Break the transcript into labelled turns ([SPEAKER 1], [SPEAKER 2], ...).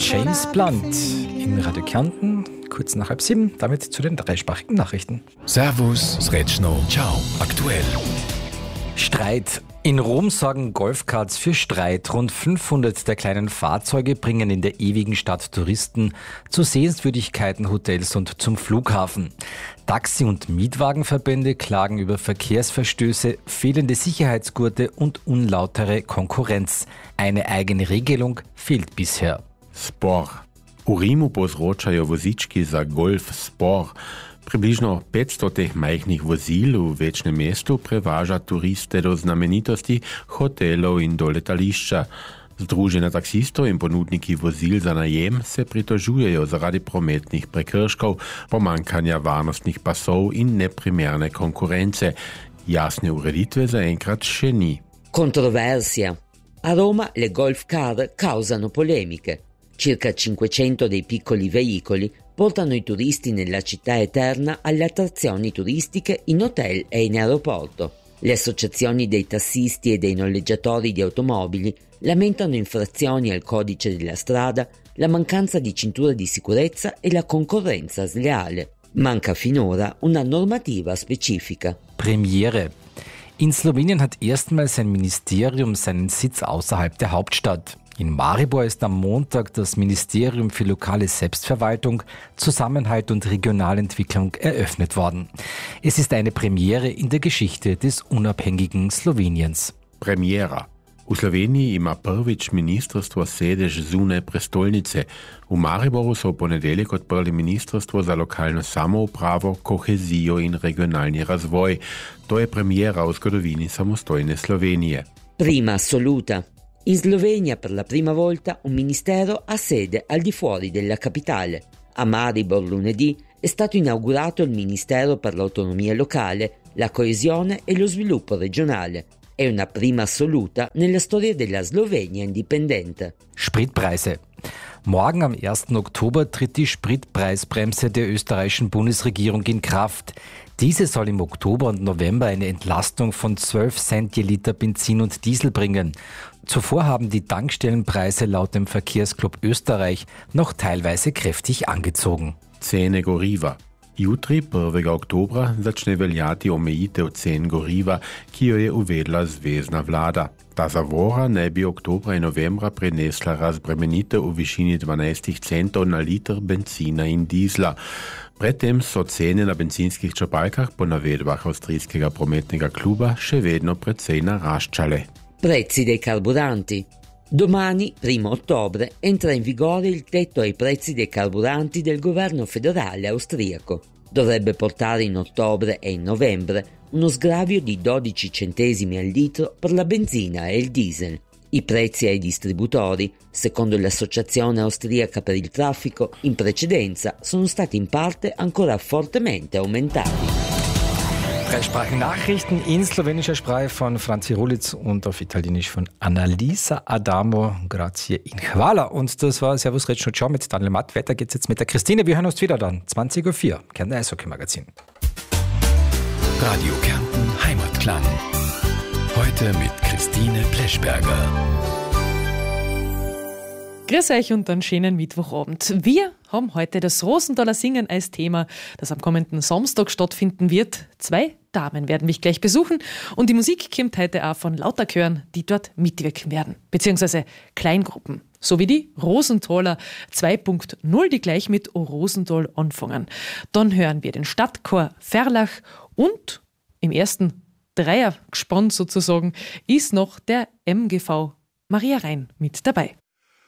[SPEAKER 1] James Blunt in Radio Kärnten, kurz nach 6:30, damit zu den dreisprachigen Nachrichten.
[SPEAKER 2] Servus, Sretschno, ciao, aktuell.
[SPEAKER 1] Streit. In Rom sorgen Golfkarts für Streit. Rund 500 der kleinen Fahrzeuge bringen in der ewigen Stadt Touristen zu Sehenswürdigkeiten, Hotels und zum Flughafen. Taxi- und Mietwagenverbände klagen über Verkehrsverstöße, fehlende Sicherheitsgurte und unlautere Konkurrenz. Eine eigene Regelung fehlt bisher.
[SPEAKER 3] Spor. U Rimu povzročajo vozički za golf spor. Približno 500 teh majhnih vozil v večnem mestu prevaža turiste do znamenitosti, hotelov in do letališča. Združenja taksistov in ponudniki vozil za najem se pritožujejo zaradi prometnih prekrškov, pomankanja varnostnih pasov in neprimerne konkurence. Jasne ureditve zaenkrat še ni.
[SPEAKER 4] Controversia. A Roma le golf car causano polemiche. Circa 500 dei piccoli veicoli portano i turisti nella città eterna alle attrazioni turistiche in hotel e in aeroporto. Le associazioni dei tassisti e dei noleggiatori di automobili lamentano infrazioni al codice della strada, la mancanza di cintura di sicurezza e la concorrenza sleale. Manca finora una normativa specifica.
[SPEAKER 1] Premiere. In Slowenien hat erstmals ein Ministerium seinen Sitz außerhalb der Hauptstadt. In Maribor ist am Montag das Ministerium für lokale Selbstverwaltung, Zusammenhalt und Regionalentwicklung eröffnet worden. Es ist eine Premiere in der Geschichte des unabhängigen Sloweniens.
[SPEAKER 3] Premiera. U Sloveniji ima prvič ministrstvo sedež zunaj prestolnice. V Mariboru so v ponedeljek odprli ministrstvo za lokalno samoupravo, kohezijo in regionalni razvoj. To je premiera v zgodovini samostojne Slovenije.
[SPEAKER 4] Prima assoluta. In Slovenia per la prima volta un ministero ha sede al di fuori della capitale. A Maribor lunedì è stato inaugurato il Ministero per l'autonomia locale, la coesione e lo sviluppo regionale. È una prima assoluta nella storia della Slovenia indipendente.
[SPEAKER 1] Spritpreise. Morgen am 1. Oktober tritt die Spritpreisbremse der österreichischen Bundesregierung in Kraft. Diese soll im Oktober und November eine Entlastung von 12 Cent je Liter Benzin und Diesel bringen. Zuvor haben die Tankstellenpreise laut dem Verkehrsclub Österreich noch teilweise kräftig angezogen.
[SPEAKER 3] Cene goriva. Jutri, 1. oktobra, začne veljati omejitev cen goriva, ki jo je uvedla zvezna vlada. Ta zavora naj bi oktobra in novembra prinesla razbremenitev v višini 12 centov na liter benzina in dizla. Predtem so cene na bencinskih črpalkah po navedbah avstrijskega prometnega kluba še vedno precej naraščale.
[SPEAKER 4] Prezzi dei carburanti. Domani, 1 ottobre, entra in vigore il tetto ai prezzi dei carburanti del governo federale austriaco. Dovrebbe portare in ottobre e in novembre uno sgravio di 12 centesimi al litro per la benzina e il diesel. I prezzi ai distributori, secondo l'Associazione Austriaca per il Traffico, in precedenza sono stati in parte ancora fortemente aumentati.
[SPEAKER 1] Dreisprachige Nachrichten in slowenischer Sprache von Franzi Rulitz und auf Italienisch von Annalisa Adamo. Grazie in Hvala. Und das war Servus Retschno Ciao mit Daniel Matt. Weiter geht's jetzt mit der Christine. Wir hören uns wieder dann. 20.04 Uhr. Kärntner Eishockey-Magazin.
[SPEAKER 2] Radio Kärnten Heimatklang. Heute mit Christine Pleschberger.
[SPEAKER 5] Grüß euch und einen schönen Mittwochabend. Wir haben heute das Rosenthaler Singen als Thema, das am kommenden Samstag stattfinden wird. 2 Damen werden mich gleich besuchen und die Musik kommt heute auch von lauter Chören, die dort mitwirken werden, beziehungsweise Kleingruppen. So wie die Rosenthaler 2.0, die gleich mit O Rosenthal anfangen. Dann hören wir den Stadtchor Ferlach und im ersten Dreiergespann sozusagen ist noch der MGV Maria Rhein mit dabei.